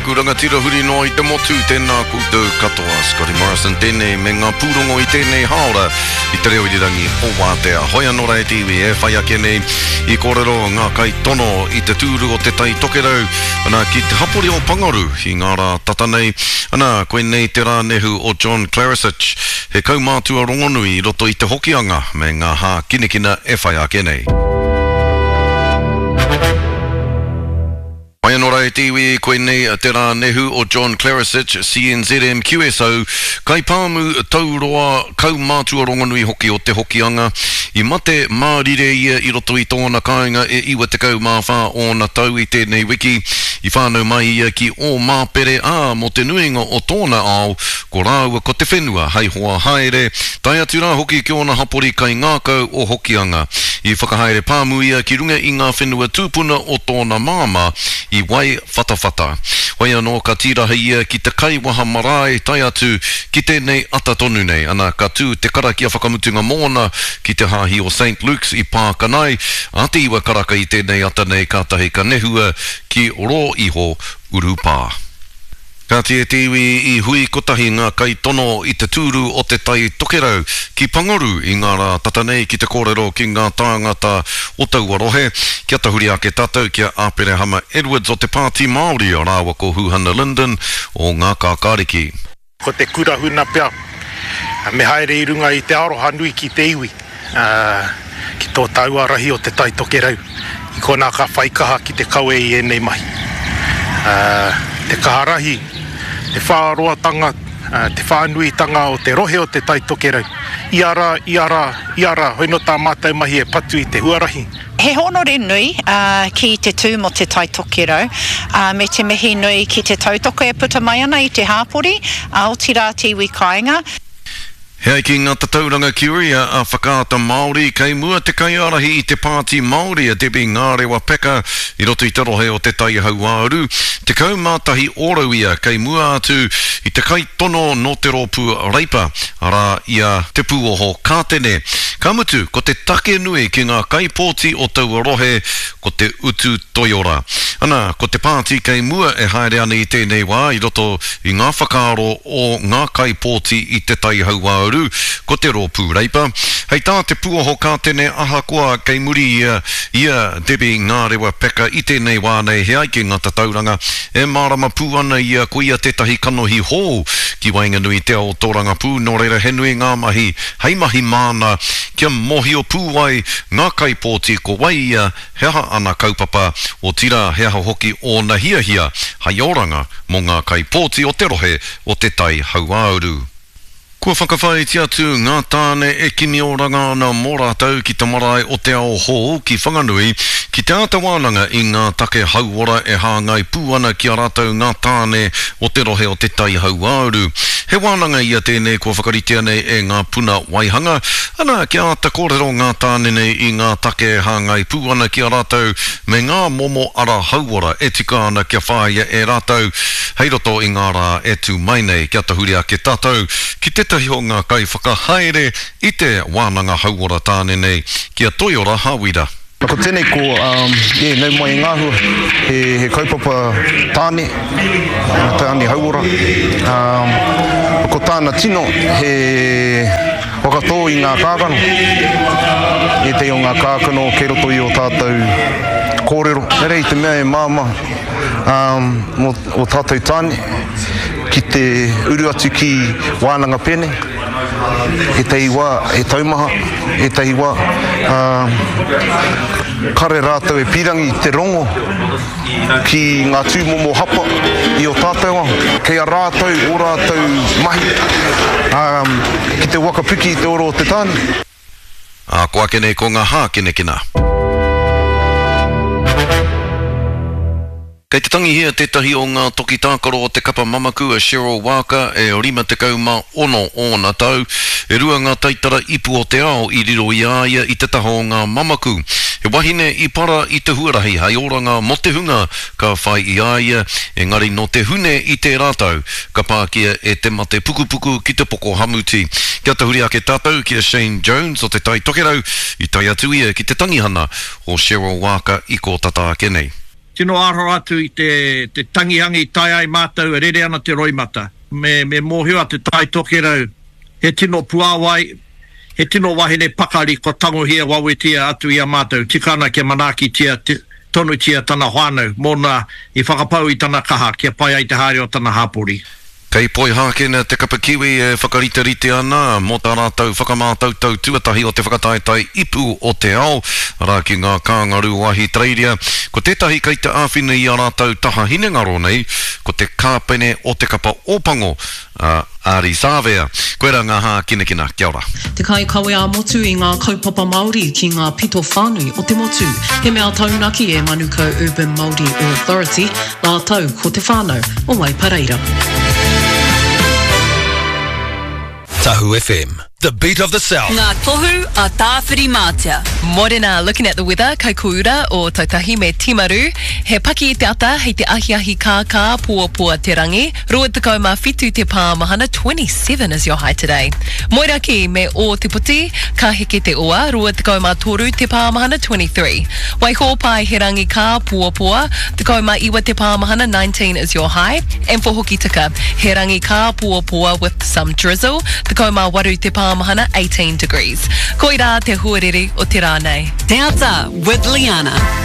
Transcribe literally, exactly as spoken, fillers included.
kuranga tira huri no I te motu tēnā koutou katoa. Scotty Morrison tēnei me ngā pūrongo I tēnei haora I te reo irirangi o Wātea. Hoi anō rai T V e whai ake nei I kōrero ngā kai tono I te tūru o te tai tokerau. Ana ki te hapori o Pangaru I ngā rā tatanei. Ana koe nei te rā nehu o John Clarisic. He kaumātua rongonui I roto I te hokianga me ngā hā kinekina e whai ake nei. Mai anō rai T V koe nei te rā nehu o John Clarisic, C N Z M Q S O, kai pāmu tauroa kaumātua rongonui hoki o te hokianga, I mate mārire ia I roto I tōna kāinga e iwa te kaumāwha o na tau I tēnei wiki, I whānau mai ia ki o māpere ā mo te nuinga o tōna ao, ko rāua ko te whenua hei hoa haere, tai atu rā hoki ki ona hapori kai ngākau o hokianga, I whakahaere pāmu ia ki runga I ngā whenua tūpuna o tōna māma, I wai whatawhata. Wai anō ka tiraha ia ki te kaiwaha marae tai atu ki tēnei ata tonu nei. Ana ka tū te karakia whakamutunga mōna ki te hāhi o Saint Luke's I Pākanai. Ati iwa karaka I tēnei ata nei kātahi ka nehua ki ro iho urupā. Ka te T V I hui kotahi ngā kai tono I te tūru o te tai tokerau ki Pangaru I ngā rā tatanei ki te kōrero ki ngā tāngata o taua rohe. Kia tahuri ake tātou kia āpere hama Edwards o te pāti Māori o rāwa ko Huhana Linden o ngā kākāriki. Ko te kurahuna pia, me haere I runga I te aroha nui ki te iwi, uh, ki tō taua rahi o te tai tokerau. I kona ka whaikaha ki te kaue I enei mahi. Uh, te kaharahi, te whāroatanga, uh, te whānuitanga o te rohe o te tai tokerau. Iara, iara, iara, hoi no tā mātou mahi e patu I te huarahi. He honore nui uh, ki te tū mo te tai tokerau, uh, me te mihi nui ki te tautoko e puta mai ana I te hāpori, Aotearoa Tiwi Kāinga. Hei ki ngā tatauranga kiuria a whakaata Māori, kei mua te kaiarahi I te pāti Māori a Debbie Ngārewa Peka I roto I te rohe o te tai hauāru. Te kaumātahi orauia kei mua atu I te kai tono no te ropu reipa, ara ia te pūoho kātene. Ka mutu, ko te take nui ki ngā kaipōti o taua rohe, ko te utu toiora. Ana, ko te pāti kei mua e haere ana I tēnei wā, I roto I ngā whakaaro o ngā kaipōti I te tai hauāru, ko te ropu reipa. Hei tā te pūoho kātene ahakoa kei muri ia, ia Debbie Ngārewa Peka I tēnei wā nei hea ki ngā tatauranga, e mārama pū ana ia ko ia tētahi kanohi hō ki Wainganui te ao tōranga pū, nō reira he nui ngā mahi, hei mahi māna, kia mohi o pūwai ngā kaipōti ko wai ia heha ana kaupapa o tira heha hoki o na hia hia hai oranga mo ngā kaipōti o te rohe o te tai hauāuru. Kua whakawhai ti atu ngā tāne e kimi o ranga ana mō rātau ki te marae o te ao hō ki Whanganui ki te ata wānanga I ngā take hauora e hāngai pūana ki a rātau ngā tāne o te rohe o te tai hauāuru. He wānanga ia tēnei kua whakaritea nei e ngā puna waihanga, ana ki a ata kōrero ngā tāne nei I ngā take hāngai pūana ki a rātau me ngā momo ara hauora e tika ana kia whāia e rātau, hei roto I ngā rā e tū mai nei kia tahuri ake tātou, ki te tahi o ngā kai whakahaere I te wānanga hauora tāne nei kia toiora hawira. Ko tēnei ko, um, e, nau mai ngāhua, he, he kaupapa tāne, tāne hauora. Um, ko tāna tino, he whakatō I ngā kākano. E te o ngā kākano, kei roto I o tātou kōrero. Nerei te mea e māma um, o, o tātou tāne, ki te uru atu ki wānanga pene. He tei wā, he taumaha, he tei wā. Uh, kare rātou e pirangi te rongo ki ngā tūmomo hapa I o tātaua. Kei a rātou, o rātou mahi. Um, ki te wakapiki te oro o te tāne. A koa kene ko ngā hā kene kina. Kei te tangi hia tētahi o ngā toki tākaro o te kapa mamaku a Cheryl Walker e rima te kauma ono o ngā tau. E rua ngā taitara ipu o te ao I riro I aia I te taho o ngā mamaku. He wahine I para I te huarahi hei oranga mo te hunga ka whai I aia. Engari no te hune I te rātau ka pākia e te mate pukupuku ki te poko hamuti. Kia tahuri ake tātou ki a Shane Jones o te tai tokerau I tai atu ia ki te tangihana o Cheryl Walker I ko tata ake nei. tino aro atu i te, te tangihangi tai ai mātou, e rere ana te roimata. Me, me mōhua te tai tokerau, he tino puawai, he tino wahine pakari ko tangohia wawetia atu i a mātou, tikana ke manaki tia, te, tonu tia tana whānau, mōna i whakapau i tana kaha, kia pai ai te haere o tana hapori. Kei poi hākena te kapa kiwi e whakarita rite ana, mō tā rātau whakamātau tau tuatahi o te whakataetai ipu o te ao, rā ki ngā kāngaru wahi treiria. Ko tētahi kei te āwhina i a rātau taha hinengaro nei, ko te kāpene o te kapa ōpango, uh, Ari Sāvea. Koe rā ngā hā kina kina, kia ora. Te kai kawe a motu i ngā kaupapa Māori ki ngā pito whānui o te motu. He mea taunaki e Manukau Urban Māori Authority, nā tau ko te whānau o Waipareira. Tahu F M, the beat of the South. Ngā tohu a tāwhiri mātia. Morena, looking at the weather, kai kuura o Tautahi me Timaru. He paki i te ata, hei te ahi ahi kākā, pua pua te rangi. Rua tekau mā whitu te pāmahana, twenty-seven is your high today. Moiraki me o te puti, ka heke te oa, rua tekau mā toru te pāmahana, twenty-three. Waiho pai he rangi kā, pua pua, tekau mā iwa te pāmahana, nineteen is your high. And for Hoki Tika, he rangi kā, pua pua with some drizzle, tekau mā waru te pāmahana, eighteen degrees. Koira te huarere o te rānei. Te ata with Liana.